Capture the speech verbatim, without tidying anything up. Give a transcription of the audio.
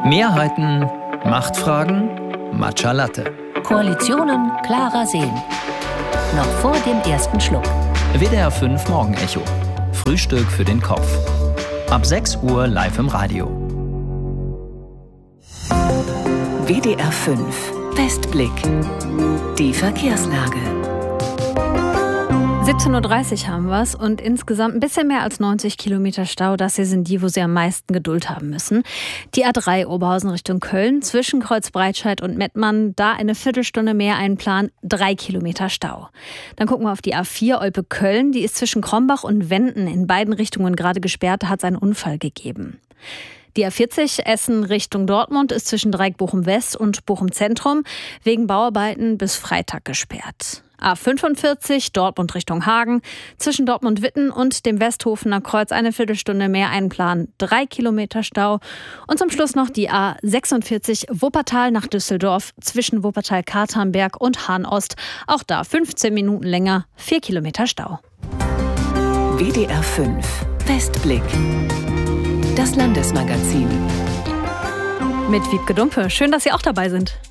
Mehrheiten, Machtfragen, Matcha Latte. Koalitionen klarer sehen. Noch vor dem ersten Schluck. W D R fünf Morgenecho. Frühstück für den Kopf. Ab sechs Uhr live im Radio. W D R fünf Westblick. Die Verkehrslage. siebzehn Uhr dreißig haben wir es und insgesamt ein bisschen mehr als neunzig Kilometer Stau. Das hier sind die, wo Sie am meisten Geduld haben müssen. Die A drei Oberhausen Richtung Köln, zwischen Kreuzbreitscheid und Mettmann, da eine Viertelstunde mehr einplanen, drei Kilometer Stau. Dann gucken wir auf die A vier Olpe-Köln, die ist zwischen Krombach und Wenden in beiden Richtungen gerade gesperrt, da hat es einen Unfall gegeben. Die A vierzig Essen Richtung Dortmund ist zwischen Dreieck Bochum-West und Bochum-Zentrum wegen Bauarbeiten bis Freitag gesperrt. A fünfundvierzig Dortmund Richtung Hagen, zwischen Dortmund-Witten und dem Westhofener Kreuz eine Viertelstunde mehr einplanen, drei Kilometer Stau. Und zum Schluss noch die A sechsundvierzig Wuppertal nach Düsseldorf, zwischen Wuppertal-Katernberg und Hahn-Ost. Auch da fünfzehn Minuten länger, vier Kilometer Stau. W D R fünf Westblick. Das Landesmagazin. Mit Wiebke Dumpe. Schön, dass Sie auch dabei sind.